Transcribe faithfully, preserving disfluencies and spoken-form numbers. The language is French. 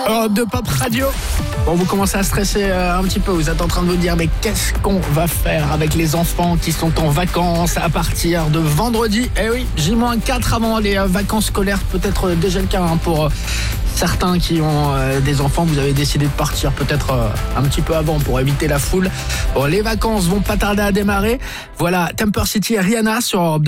Europe deux Pop Radio. Bon, vous commencez à stresser euh, un petit peu. Vous êtes en train de vous dire, mais qu'est-ce qu'on va faire avec les enfants qui sont en vacances à partir de vendredi? Eh oui, J moins quatre avant les euh, vacances scolaires. Peut-être euh, déjà le cas hein, pour euh, certains qui ont euh, des enfants. Vous avez décidé de partir peut-être euh, un petit peu avant pour éviter la foule. Bon, les vacances vont pas tarder à démarrer. Voilà, Temper City et Rihanna sur Europe deux.